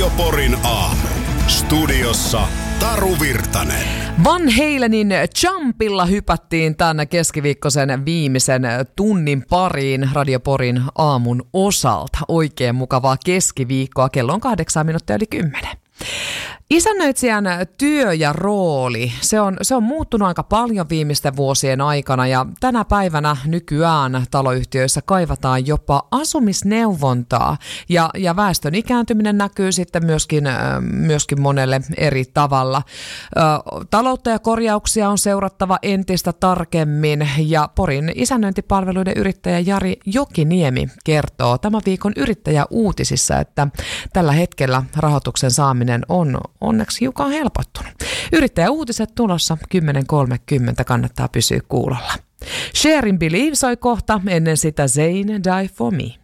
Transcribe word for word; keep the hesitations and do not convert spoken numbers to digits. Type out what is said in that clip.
Radio Porin aamu. Studiossa Taru Virtanen. Van Halenin Jumpilla hypättiin tänne keskiviikkoisen viimeisen tunnin pariin Radio Porin aamun osalta. Oikein mukavaa keskiviikkoa. Kello on kahdeksan minuuttia yli kymmenen. Isännöitsijän työ ja rooli, se on, se on muuttunut aika paljon viimeisten vuosien aikana ja tänä päivänä nykyään taloyhtiöissä kaivataan jopa asumisneuvontaa ja, ja väestön ikääntyminen näkyy sitten myöskin, myöskin monelle eri tavalla. Taloutta ja korjauksia on seurattava entistä tarkemmin ja Porin isännöintipalveluiden yrittäjä Jari Jokiniemi kertoo tämän viikon yrittäjäuutisissa, että tällä hetkellä rahoituksen saaminen on onneksi hiukan helpottunut. Yrittäjäuutiset tulossa kymmenen kolmekymmentä, kannattaa pysyä kuulolla. Share and Believe soi kohta, ennen sitä Zayn Die For Me.